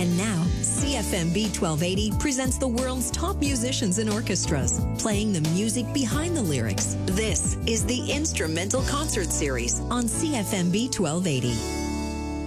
And now, CFMB 1280 presents the world's top musicians and orchestras, playing the music behind the lyrics. This is the Instrumental Concert Series on CFMB 1280.